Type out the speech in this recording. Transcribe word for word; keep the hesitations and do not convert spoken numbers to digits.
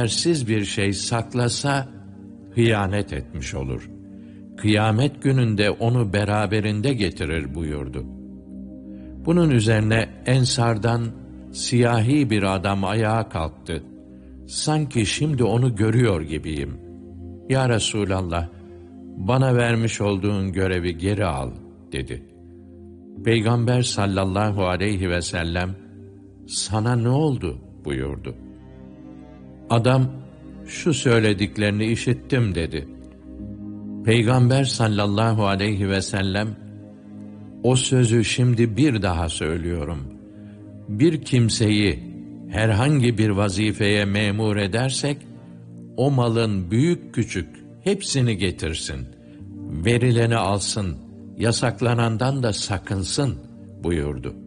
değersiz bir şey saklasa, hıyanet etmiş olur. Kıyamet gününde onu beraberinde getirir buyurdu. Bunun üzerine Ensardan siyahi bir adam ayağa kalktı. Sanki şimdi onu görüyor gibiyim. Ya Resulallah, bana vermiş olduğun görevi geri al, dedi. Peygamber sallallahu aleyhi ve sellem, sana ne oldu buyurdu. Adam, şu söylediklerini işittim, dedi. Peygamber sallallahu aleyhi ve sellem, o sözü şimdi bir daha söylüyorum. Bir kimseyi herhangi bir vazifeye memur edersek, o malın büyük küçük hepsini getirsin, verileni alsın, yasaklanandan da sakınsın buyurdu.